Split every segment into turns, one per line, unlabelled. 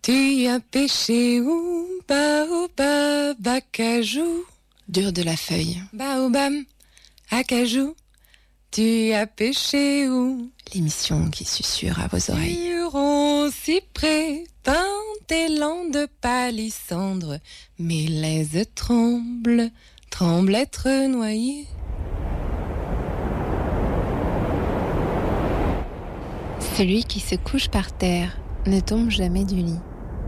Tu as pêché où? Baobab, acajou.
Dur de la feuille.
Baobab, acajou. Tu as pêché où?
L'émission qui susurre à vos oreilles.
Huron, cyprès, pin, élan de palissandre. Mes laises tremblent, tremblent être noyées.
Celui qui se couche par terre ne tombe jamais du lit.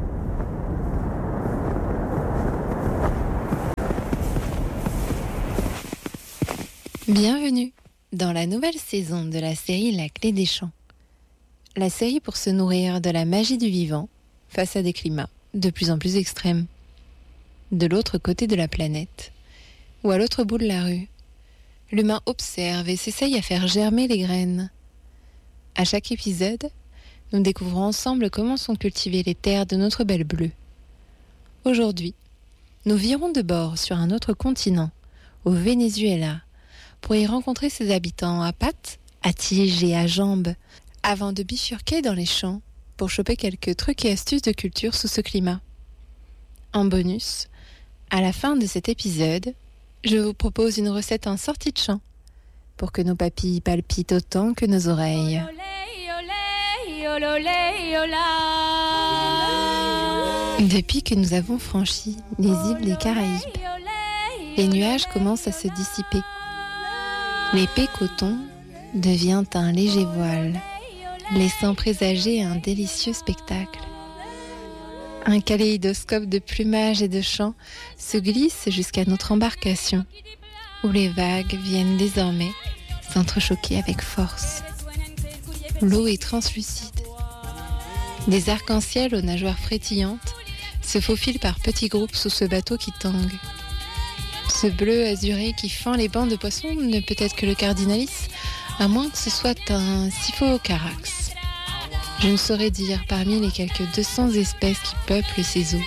Bienvenue dans la nouvelle saison de la série La Clé des Champs. La série pour se nourrir de la magie du vivant face à des climats de plus en plus extrêmes. De l'autre côté de la planète, ou à l'autre bout de la rue, l'humain observe et s'essaye à faire germer les graines. À chaque épisode, nous découvrons ensemble comment sont cultivées les terres de notre belle bleue. Aujourd'hui, nous virons de bord sur un autre continent, au Venezuela, pour y rencontrer ses habitants à pattes, à tiges et à jambes, avant de bifurquer dans les champs pour choper quelques trucs et astuces de culture sous ce climat. En bonus, à la fin de cet épisode, je vous propose une recette en sortie de champ, pour que nos papilles palpitent autant que nos oreilles. Depuis que nous avons franchi les îles des Caraïbes, les nuages commencent à se dissiper. L'épais coton devient un léger voile, laissant présager un délicieux spectacle. Un kaléidoscope de plumage et de chants se glisse jusqu'à notre embarcation, où les vagues viennent désormais s'entrechoquer avec force. L'eau est translucide. Des arcs-en-ciel aux nageoires frétillantes se faufilent par petits groupes sous ce bateau qui tangue. Ce bleu azuré qui fend les bancs de poissons ne peut être que le cardinalis, à moins que ce soit un Siphoocarax. Je ne saurais dire parmi les quelques 200 espèces qui peuplent ces eaux.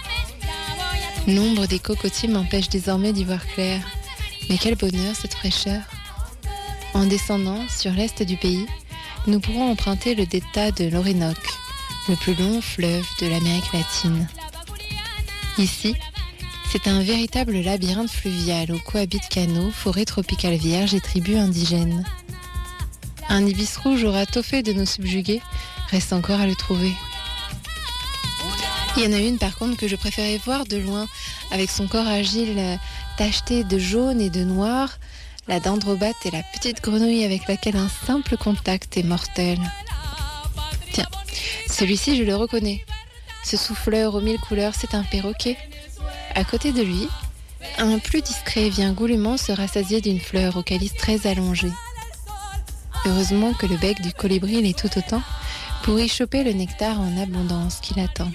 L'ombre des cocotiers m'empêche désormais d'y voir clair. Mais quel bonheur cette fraîcheur! En descendant sur l'est du pays, nous pourrons emprunter le delta de l'Orénoque, le plus long fleuve de l'Amérique latine. Ici, c'est un véritable labyrinthe fluvial où cohabitent canaux, forêts tropicales vierges et tribus indigènes. Un ibis rouge au râteau fait de nous subjuguer reste encore à le trouver. Il y en a une par contre que je préférais voir de loin, avec son corps agile tacheté de jaune et de noir, la dendrobate et la petite grenouille avec laquelle un simple contact est mortel. Tiens, celui-ci je le reconnais. Ce souffleur aux 1000 couleurs, c'est un perroquet. À côté de lui, un plus discret vient goulûment se rassasier d'une fleur au calice très allongé. Heureusement que le bec du colibri l'est tout autant pour y choper le nectar en abondance qu'il attend.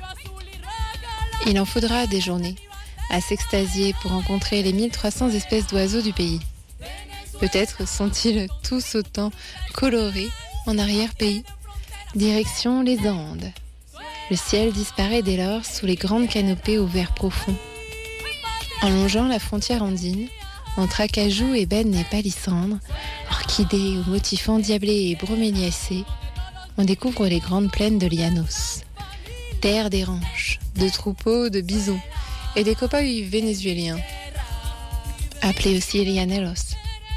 Il en faudra des journées à s'extasier pour rencontrer les 1300 espèces d'oiseaux du pays. Peut-être sont-ils tous autant colorés en arrière-pays. Direction les Andes. Le ciel disparaît dès lors sous les grandes canopées au vert profond. En longeant la frontière andine, entre acajou, ébène et palissandre, orchidées aux motifs endiablés et broméliacés, on découvre les grandes plaines de Llanos. Terre des ranchs, de troupeaux, de bisons et des cow-boys vénézuéliens, appelés aussi Llaneros.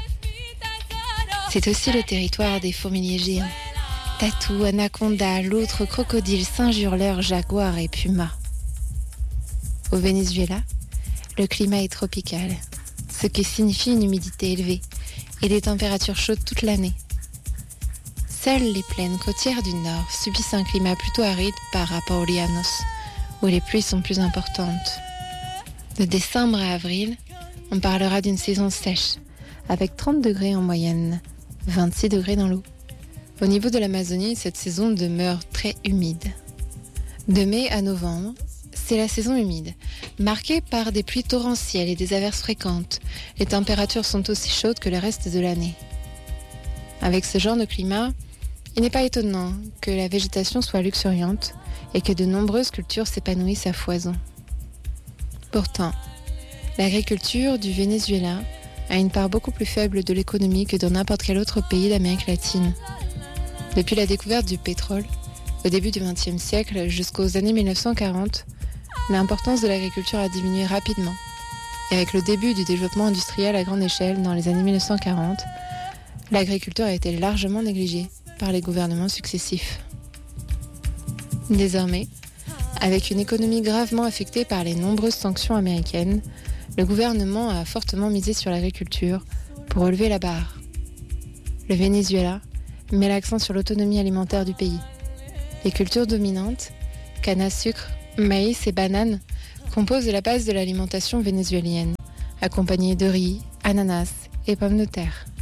C'est aussi le territoire des fourmiliers géants, tatou, anaconda, loutres, crocodiles, singes hurleurs, jaguars et pumas. Au Venezuela, le climat est tropical, ce qui signifie une humidité élevée et des températures chaudes toute l'année. Seules les plaines côtières du nord subissent un climat plutôt aride par rapport aux Llanos, où les pluies sont plus importantes. De décembre à avril, on parlera d'une saison sèche, avec 30 degrés en moyenne, 26 degrés dans l'eau. Au niveau de l'Amazonie, cette saison demeure très humide. De mai à novembre, c'est la saison humide, marquée par des pluies torrentielles et des averses fréquentes. Les températures sont aussi chaudes que le reste de l'année. Avec ce genre de climat, il n'est pas étonnant que la végétation soit luxuriante et que de nombreuses cultures s'épanouissent à foison. Pourtant, l'agriculture du Venezuela a une part beaucoup plus faible de l'économie que dans n'importe quel autre pays d'Amérique latine. Depuis la découverte du pétrole, Au début du XXe siècle, jusqu'aux années 1940, l'importance de l'agriculture a diminué rapidement. Et avec le début du développement industriel à grande échelle dans les années 1940, l'agriculture a été largement négligée par les gouvernements successifs. Désormais, avec une économie gravement affectée par les nombreuses sanctions américaines, le gouvernement a fortement misé sur l'agriculture pour relever la barre. Le Venezuela met l'accent sur l'autonomie alimentaire du pays. Les cultures dominantes, canne à sucre, maïs et bananes, composent la base de l'alimentation vénézuélienne, accompagnée de riz, ananas et pommes de terre.